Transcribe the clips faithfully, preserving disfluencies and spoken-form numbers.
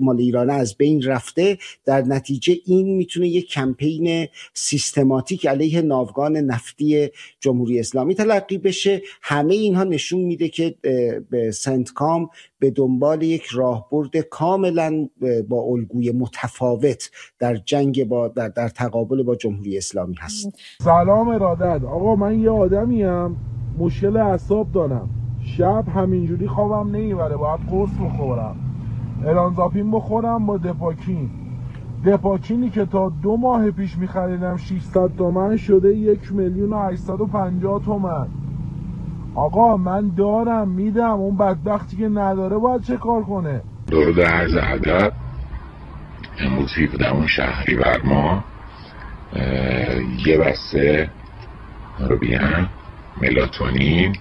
مال ایران از بین رفته، در نتیجه این میتونه یک کمپین سیستماتیک علیه ناوگان نفتی جمهوری اسلامی تلقی بشه. همه اینها نشون میده که به سنتکام به دنبال یک راهبرد کاملا با الگوی متفاوت در جنگ با در, در تقابل با جمهوری اسلامی هست. سلام ارادت. آقا من یه آدمیم مشکل اعصاب دارم، شب همینجوری خوابم نمیبره، باید قرص بخورم، الانزاپین بخورم با دپاکین. دپاکینی که تا دو ماه پیش میخریدم ششصد تومن شده یک میلیون و هشتصد و پنجاه تومن. آقا من دارم میدم، اون بدبختی که نداره باید چه کار کنه؟ درود عرض ادب. امروز هفدهم شهریور ماه یه بسته روبیان، ملاتونین،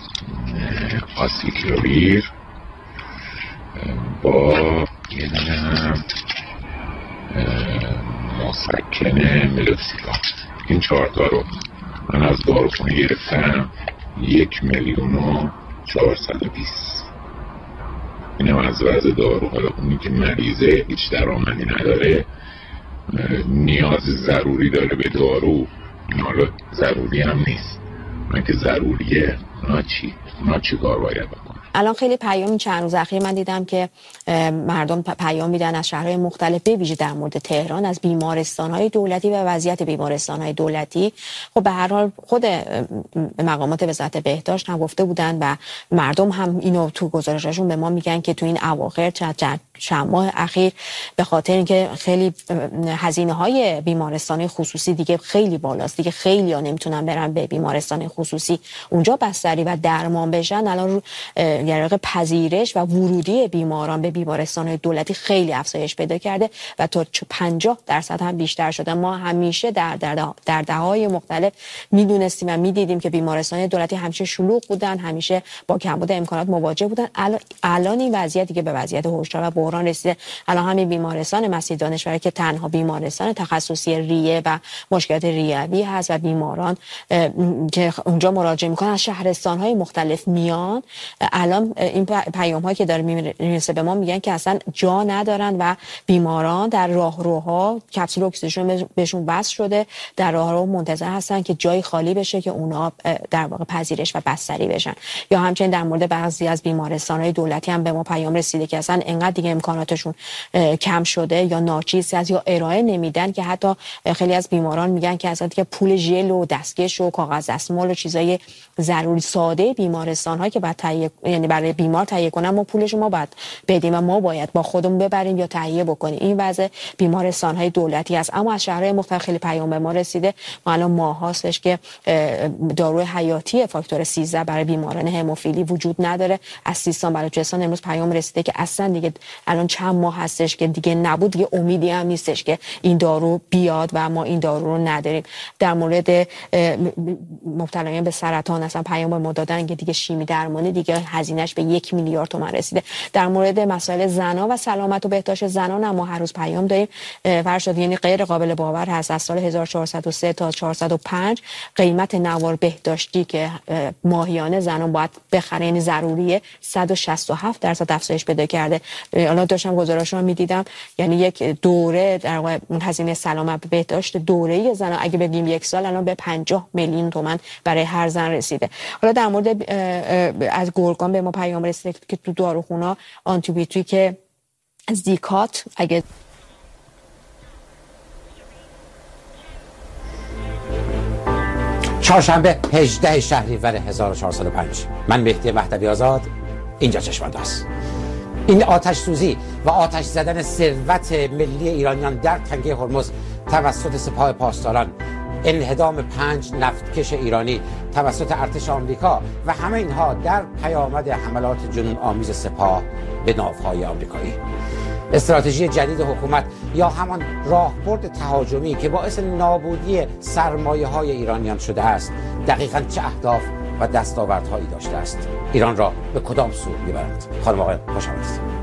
آسیکلویر با یه دونه مسکن ملوکسیدام، این چهارتا رو من از داروخونه گرفتم یک میلیون و چهارصد و بیست. اینم از وضع دارو. حالا اونی که مریضه هیچ درآمدی نداره، نیاز ضروری داره به دارو، حالا ضروری هم نیست، من که ضروریه، اونا چی؟ اونا چی کار باید بکنه؟ الان خیلی پیام چند روز اخیر من دیدم که مردم پیام میدن از شهرهای مختلف، به ویژه در مورد تهران، از بیمارستان‌های دولتی و وضعیت بیمارستان‌های دولتی. خب به هر حال خود مقامات وزارت بهداشت هم گفته بودن و مردم هم اینو تو گزارشاشون به ما میگن که تو این اواخر چند چند ماه اخیر به خاطر اینکه خیلی هزینه‌های بیمارستان خصوصی دیگه خیلی بالاست، دیگه خیلی‌ها نمیتونن برن به بیمارستان خصوصی اونجا بستری و درمان بشن. الان در پذیرش و ورودی بیماران به بیمارستان دولتی خیلی افزایش پیدا کرده و تا پنجاه درصد هم بیشتر شده. ما همیشه در در در دهه‌های مختلف میدونستیم و میدیدیم که بیمارستان دولتی همیشه شلوغ بودن، همیشه با کمبود امکانات مواجه بودن. الان الان این وضعیت دیگه به وضعیت هشدار و بحران رسیده. الان همین بیمارستان مسیح دانشور که تنها بیمارستان تخصصی ریه و مشکلات ریوی هست و بیماران که اونجا مراجعه میکنن از شهرستان‌های مختلف میان، الان این پیام هایی که داره میرسه به ما میگن که اصلا جا ندارن و بیماران در راهروها کپسول اکسیژن بهشون بس شده، در راهرو منتظر هستن که جای خالی بشه که اونا در واقع پذیرش و بستری بشن. یا همچنین در مورد بعضی از بیمارستان‌های دولتی هم به ما پیام رسیده که اصلا انقدر دیگه امکاناتشون کم شده یا ناچیز هست یا ارائه نمیدن که حتی خیلی از بیماران میگن که اصلا دیگه پول ژل و دستکش و کاغذ دستمال و چیزای ضروری ساده بیمارستان‌ها که بعد تهیه، یعنی برای بیمار تهیه کنن، ما پولش ما باید بدیم و ما باید با خودمون ببریم یا تهیه بکنیم. این وضع بیمارستان‌های دولتی است. اما از شهرهای مختلف خیلی پیام به ما رسیده. ما الان ماه هاستش که داروی حیاتی فاکتور سیزده برای بیماران هموفیلی وجود نداره. از سیستان بلوچستان امروز پیام رسیده که اصلا دیگه الان چند ماه هستش که دیگه نبود، دیگه امیدی هم نیستش که این دارو بیاد و ما این دارو رو نداریم. در مورد مبتلایان به سرطان اصلا پیام به ما دادن که دیگه شیمی درمانی دیگه هزینهش به یک میلیارد تومان رسیده. در مورد مسائل زنا و سلامت و بهداشت زنان هم ما هر روز پیام داریم. فرشاد، یعنی غیر قابل باور هست از سال هزار و چهارصد و سه تا چهارصد و پنج قیمت نوار بهداشتی که ماهیانه زنان باید بخرن، یعنی ضروریه، صد و شصت و هفت درصد افزایش پیدا کرده. الان داشتم گزارش‌ها می‌دیدم، یعنی یک دوره در واقع هزینه سلامت بهداشت دوره زنان اگه بگیم یک سال الان به پنجاه میلیون تومان برای هر زن رسیده. حالا در مورد از گرگان به ما پیام رسیده که تو داروخونا آنتی بیوتیک زیکات اگه چهارشنبه هجدهم شهریور هزار و چهارصد و پنج، من مهدی مهدوی آزاد، اینجا چشم‌انداز. این آتش سوزی و آتش زدن ثروت ملی ایرانیان در تنگه هرمز توسط سپاه پاسداران، انهدام پنج نفتکش ایرانی توسط ارتش آمریکا و همه اینها در پیامد حملات جنون آمیز سپاه به ناوهای آمریکایی. استراتژی جدید حکومت یا همان راهبرد تهاجمی که باعث نابودی سرمایه‌های ایرانیان شده است، دقیقاً چه اهداف و دستاوردهایی داشته است؟ ایران را به کدام سو می‌برد؟ خانم آقایان، خوش آمدید.